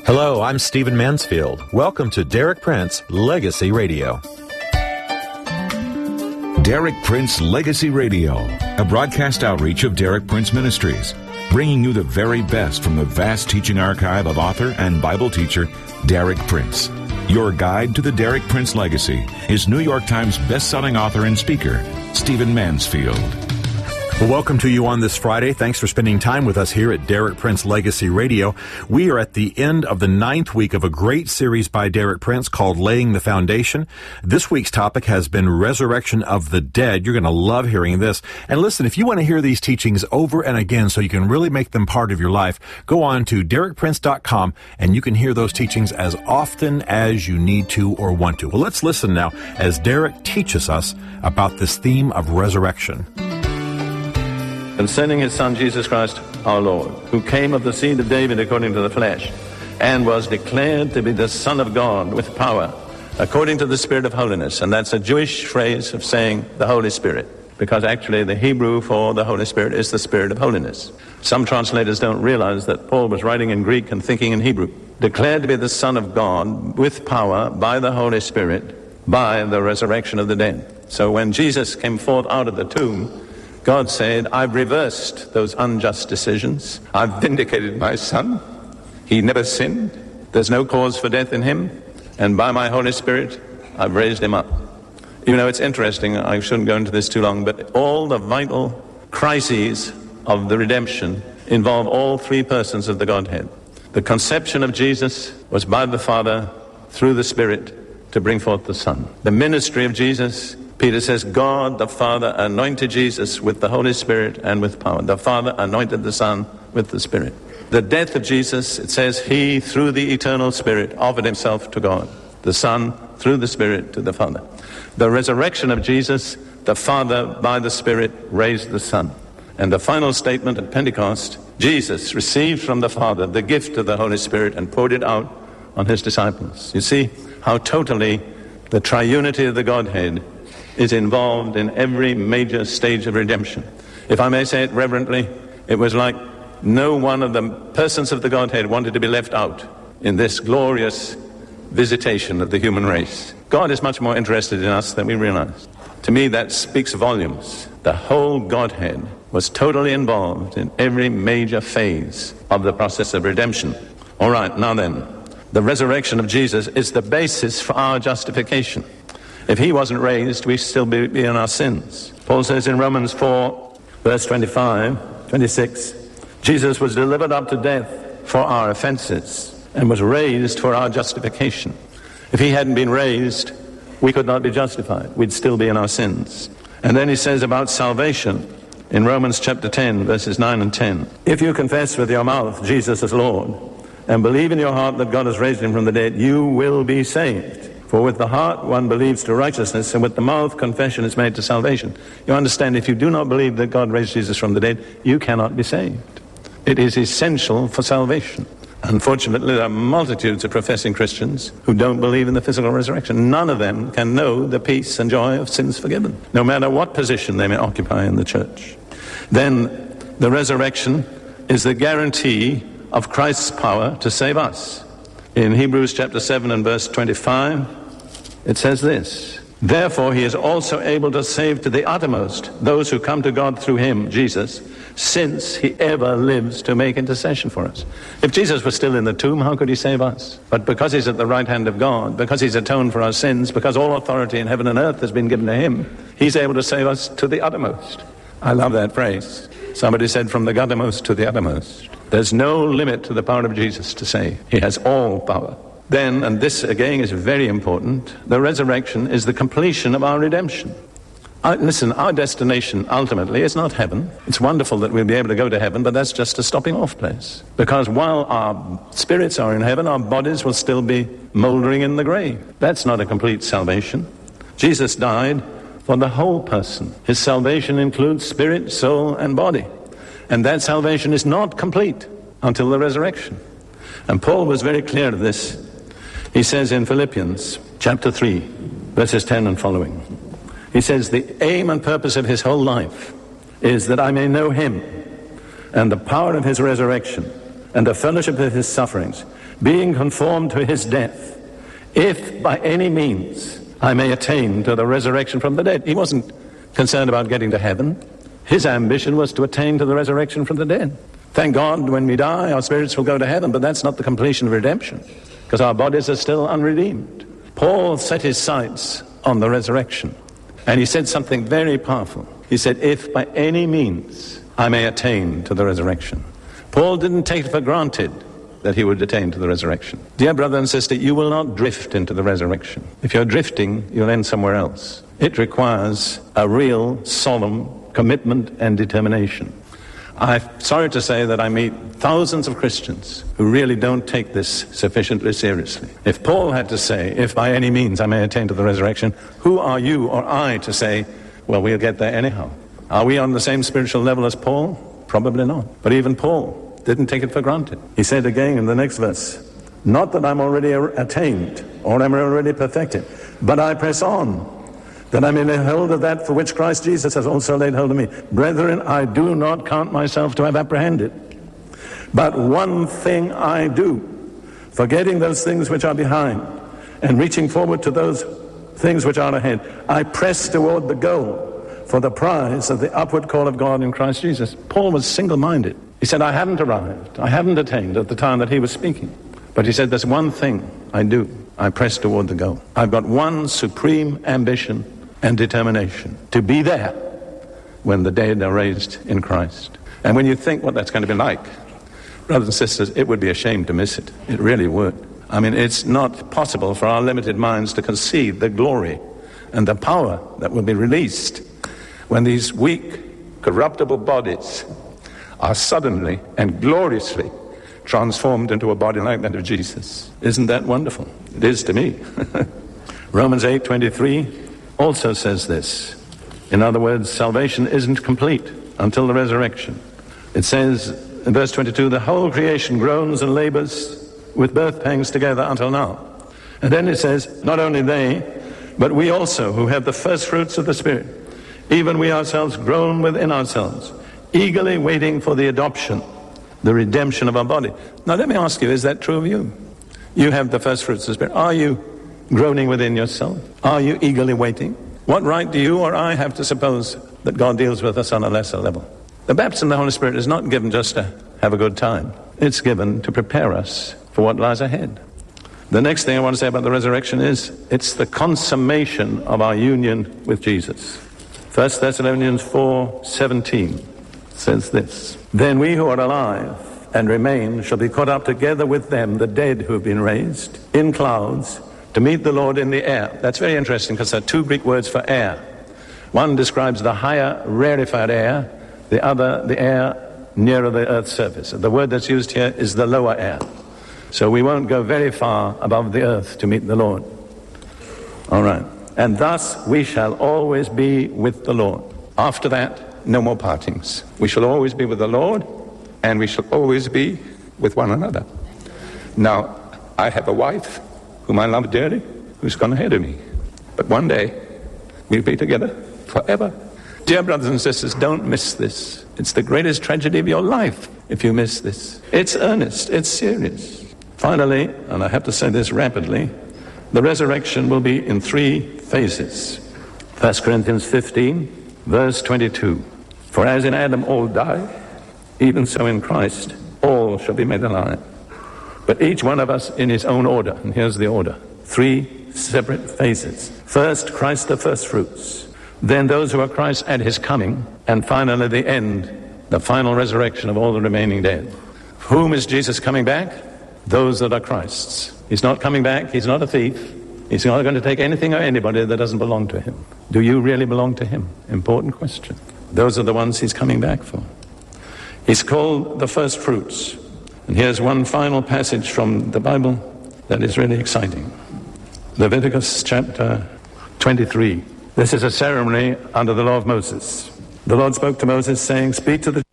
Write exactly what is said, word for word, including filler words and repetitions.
Hello, I'm Stephen Mansfield. Welcome to Derek Prince Legacy Radio. Derek Prince Legacy Radio, a broadcast outreach of Derek Prince Ministries, bringing you the very best from the vast teaching archive of author and Bible teacher Derek Prince. Your guide to the Derek Prince legacy is New York Times best-selling author and speaker, Stephen Mansfield. Well, welcome to you on this Friday. Thanks for spending time with us here at Derek Prince Legacy Radio. We are at the end of the ninth week of a great series by Derek Prince called Laying the Foundation. This week's topic has been Resurrection of the Dead. You're going to love hearing this. And listen, if you want to hear these teachings over and again so you can really make them part of your life, go on to derek prince dot com and you can hear those teachings as often as you need to or want to. Well, let's listen now as Derek teaches us about this theme of resurrection. Concerning his Son, Jesus Christ, our Lord, who came of the seed of David according to the flesh, and was declared to be the Son of God with power, according to the Spirit of holiness. And that's a Jewish phrase of saying the Holy Spirit, because actually the Hebrew for the Holy Spirit is the Spirit of holiness. Some translators don't realize that Paul was writing in Greek and thinking in Hebrew. Declared to be the Son of God with power by the Holy Spirit, by the resurrection of the dead. So when Jesus came forth out of the tomb, God said, I've reversed those unjust decisions. I've vindicated my Son. He never sinned. There's no cause for death in him. And by my Holy Spirit, I've raised him up. You know, it's interesting. I shouldn't go into this too long, but all the vital crises of the redemption involve all three persons of the Godhead. The conception of Jesus was by the Father through the Spirit to bring forth the Son. The ministry of Jesus, Peter says, God the Father anointed Jesus with the Holy Spirit and with power. The Father anointed the Son with the Spirit. The death of Jesus, it says, he, through the eternal Spirit, offered himself to God. The Son, through the Spirit, to the Father. The resurrection of Jesus, the Father, by the Spirit, raised the Son. And the final statement at Pentecost, Jesus received from the Father the gift of the Holy Spirit and poured it out on his disciples. You see how totally the triunity of the Godhead is involved in every major stage of redemption. If I may say it reverently, it was like no one of the persons of the Godhead wanted to be left out in this glorious visitation of the human race. God is much more interested in us than we realize. To me, that speaks volumes. The whole Godhead was totally involved in every major phase of the process of redemption. All right, now then, the resurrection of Jesus is the basis for our justification. If he wasn't raised, we'd still be in our sins. Paul says in Romans four, verse twenty-five, twenty-six, Jesus was delivered up to death for our offenses and was raised for our justification. If he hadn't been raised, we could not be justified. We'd still be in our sins. And then he says about salvation in Romans chapter ten, verses nine and ten. If you confess with your mouth Jesus is Lord and believe in your heart that God has raised him from the dead, you will be saved. For with the heart one believes to righteousness, and with the mouth confession is made to salvation. You understand, if you do not believe that God raised Jesus from the dead, you cannot be saved. It is essential for salvation. Unfortunately, there are multitudes of professing Christians who don't believe in the physical resurrection. None of them can know the peace and joy of sins forgiven, no matter what position they may occupy in the church. Then the resurrection is the guarantee of Christ's power to save us. In Hebrews chapter seven and verse twenty-five, it says this, therefore he is also able to save to the uttermost those who come to God through him, Jesus, since he ever lives to make intercession for us. If Jesus was still in the tomb, how could he save us? But because he's at the right hand of God, because he's atoned for our sins, because all authority in heaven and earth has been given to him, he's able to save us to the uttermost. I love that phrase. Somebody said from the guttermost to the uttermost. There's no limit to the power of Jesus to save. He has all power. Then, and this again is very important, the resurrection is the completion of our redemption. I, listen, our destination ultimately is not heaven. It's wonderful that we'll be able to go to heaven, but that's just a stopping off place. Because while our spirits are in heaven, our bodies will still be moldering in the grave. That's not a complete salvation. Jesus died for the whole person. His salvation includes spirit, soul, and body. And that salvation is not complete until the resurrection. And Paul was very clear of this. He says in Philippians chapter three, verses ten and following, he says, the aim and purpose of his whole life is that I may know him and the power of his resurrection and the fellowship of his sufferings, being conformed to his death, if by any means I may attain to the resurrection from the dead. He wasn't concerned about getting to heaven. His ambition was to attain to the resurrection from the dead. Thank God, when we die, our spirits will go to heaven, but that's not the completion of redemption, because our bodies are still unredeemed. Paul set his sights on the resurrection, and he said something very powerful. He said, if by any means I may attain to the resurrection. Paul didn't take it for granted that he would attain to the resurrection. Dear brother and sister, you will not drift into the resurrection. If you're drifting, you'll end somewhere else. It requires a real, solemn commitment and determination. I'm sorry to say that I meet thousands of Christians who really don't take this sufficiently seriously. If Paul had to say, if by any means I may attain to the resurrection, who are you or I to say, well, we'll get there anyhow? Are we on the same spiritual level as Paul? Probably not. But even Paul didn't take it for granted. He said again in the next verse, not that I'm already attained or I'm already perfected, but I press on, that I may lay hold of that for which Christ Jesus has also laid hold of me. Brethren, I do not count myself to have apprehended. But one thing I do, forgetting those things which are behind, and reaching forward to those things which are ahead, I press toward the goal for the prize of the upward call of God in Christ Jesus. Paul was single-minded. He said, I haven't arrived, I haven't attained at the time that he was speaking. But he said, there's one thing I do. I press toward the goal. I've got one supreme ambition and determination, to be there when the dead are raised in Christ. And when you think what that's going to be like, brothers and sisters, it would be a shame to miss it. It really would. I mean, it's not possible for our limited minds to conceive the glory and the power that will be released when these weak, corruptible bodies are suddenly and gloriously transformed into a body like that of Jesus. Isn't that wonderful? It is to me. Romans eight twenty-three also says this. In other words, salvation isn't complete until the resurrection. It says in verse twenty-two, the whole creation groans and labors with birth pangs together until now. And then it says, not only they, but we also who have the first fruits of the Spirit, even we ourselves groan within ourselves, eagerly waiting for the adoption, the redemption of our body. Now let me ask you, is that true of you? You have the first fruits of the Spirit. Are you groaning within yourself? Are you eagerly waiting? What right do you or I have to suppose that God deals with us on a lesser level? The baptism of the Holy Spirit is not given just to have a good time. It's given to prepare us for what lies ahead. The next thing I want to say about the resurrection is it's the consummation of our union with Jesus. First Thessalonians four seventeen says this, then we who are alive and remain shall be caught up together with them, the dead who have been raised, in clouds, to meet the Lord in the air. That's very interesting because there are two Greek words for air. One describes the higher rarefied air, the other the air nearer the earth's surface. The word that's used here is the lower air. So we won't go very far above the earth to meet the Lord. All right. And thus we shall always be with the Lord. After that, no more partings. We shall always be with the Lord, and we shall always be with one another. Now, I have a wife whom I love dearly, who's gone ahead of me. But one day, we'll be together forever. Dear brothers and sisters, don't miss this. It's the greatest tragedy of your life if you miss this. It's earnest, it's serious. Finally, and I have to say this rapidly, the resurrection will be in three phases. First Corinthians fifteen, verse twenty-two. For as in Adam all die, even so in Christ all shall be made alive. But each one of us in his own order. And here's the order. Three separate phases. First, Christ the first fruits. Then those who are Christ at his coming. And finally the end, the final resurrection of all the remaining dead. Whom is Jesus coming back? Those that are Christ's. He's not coming back. He's not a thief. He's not going to take anything or anybody that doesn't belong to him. Do you really belong to him? Important question. Those are the ones he's coming back for. He's called the first fruits. And here's one final passage from the Bible that is really exciting. Leviticus chapter twenty-three. This is a ceremony under the law of Moses. The Lord spoke to Moses saying, speak to the